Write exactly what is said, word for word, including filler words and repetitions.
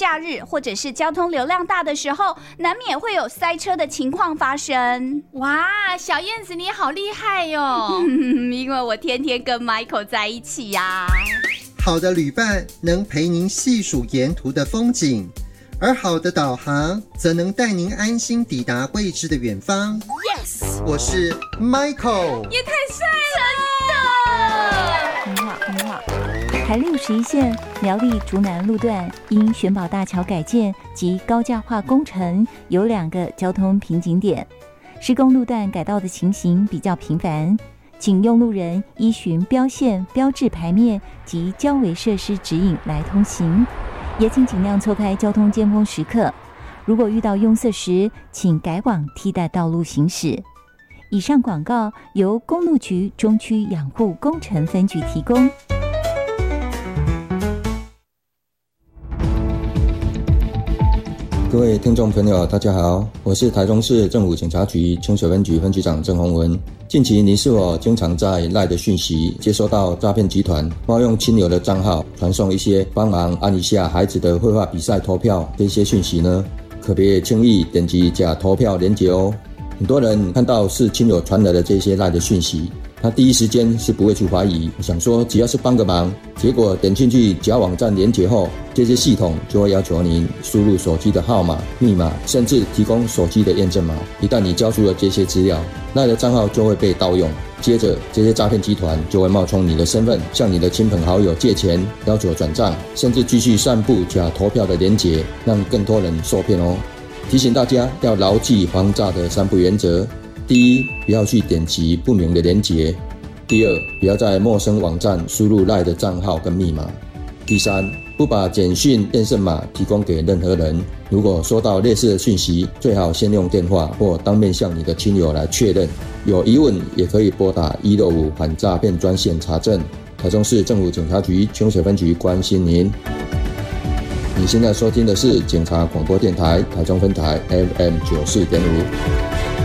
假日或者是交通流量大的时候，难免会有塞车的情况发生。 哇，小燕子你好厉害哟、哦嗯！因为我天天跟 Michael 在一起呀、啊。 好的旅伴能陪您细数沿途的风景，而好的导航则能带您安心抵达未知的远方。 Yes， 我是 Michael， 也太帅了！ 你好，你好。台六十一线苗栗竹南路段因玄宝大桥改建及高架化工程，有两个交通瓶颈点，施工路段改道的情形比较频繁，请用路人依循标线、标志牌面及交维设施指引来通行，也请尽量错开交通尖峰时刻。如果遇到拥塞时，请改往替代道路行驶。以上广告由公路局中区养护工程分局提供。 各位听众朋友大家好，我是台中市政府警察局清水分局分局长郑宏文。近期你是否经常在 LINE 的讯息接收到诈骗集团冒用亲友的账号传送一些帮忙按一下孩子的绘画比赛投票这些讯息呢？可别轻易点击假投票连结哦。很多人看到是亲友传来的这些 LINE 的讯息，他第一时间是不会去怀疑，想说只要是帮个忙，结果点进去假网站连结后，这些系统就会要求您输入手机的号码、密码，甚至提供手机的验证码。一旦你交出了这些资料，那的账号就会被盗用。接着这些诈骗集团就会冒充你的身份，向你的亲朋好友借钱，要求转账，甚至继续散布假投票的连结，让更多人受骗哦。提醒大家要牢记防诈的三不原则：第一，不要去点击不明的连结；第二，不要在陌生网站输入 LINE 的账号跟密码；第三，不把简讯验证码提供给任何人。如果收到类似的讯息，最好先用电话或当面向你的亲友来确认。有疑问也可以拨打一六五反诈骗专线查证。台中市政府警察局清水分局关心您。你现在收听的是警察广播电台台中分台 F M 九四点五。